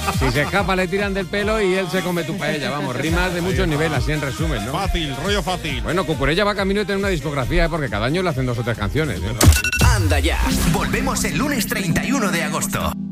Si se escapa le tiran del pelo y él se come tu paella. Vamos, rimas de muchos niveles, así en resumen, ¿no? Fácil, rollo fácil. Bueno, Cucurella va camino de tener una discografía, porque cada año le hacen 2 o 3 canciones. Anda ya. Volvemos el lunes 31 de agosto.